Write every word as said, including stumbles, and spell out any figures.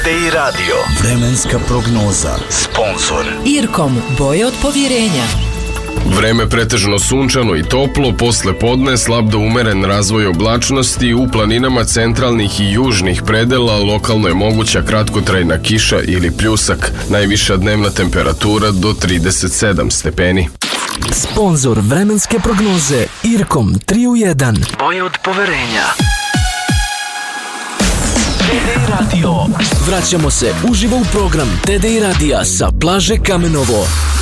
D I Radio. Vremenska prognoza. Sponzor Irkom, boje od povjerenja. Vreme pretežno sunčano i toplo, posle podne slab do umeren razvoj oblačnosti, u planinama centralnih i južnih predela lokalno je moguća kratkotrajna kiša ili pljusak, najviša dnevna temperatura do trideset sedam stepeni. Sponzor vremenske prognoze Irkom tri u jedan. boje od poverenja. T D I Radio. Vraćamo se uživo u program T D I Radija sa plaže Kamenovo.